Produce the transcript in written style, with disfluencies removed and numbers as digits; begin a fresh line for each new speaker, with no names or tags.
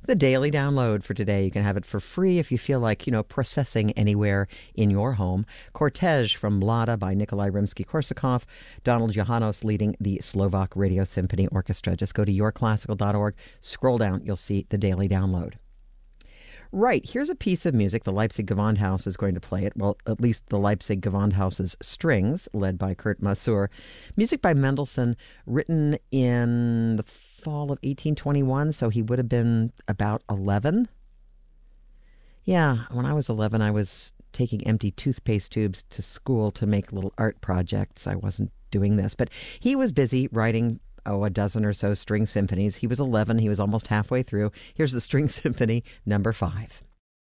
The daily download for today. You can have it for free if you feel like, processing anywhere in your home. Cortege from Mlada by Nikolai Rimsky-Korsakov. Donald Johannos leading the Slovak Radio Symphony Orchestra. Just go to yourclassical.org, scroll down, you'll see the daily download. Right, here's a piece of music. The Leipzig Gewandhaus is going to play it. Well, at least the Leipzig Gewandhaus's strings, led by Kurt Masur. Music by Mendelssohn, written in the fall of 1821, so he would have been about 11. Yeah, when I was 11, I was taking empty toothpaste tubes to school to make little art projects. I wasn't doing this, but he was busy writing a dozen or so string symphonies. He was 11. He was almost halfway through. Here's the String Symphony number 5.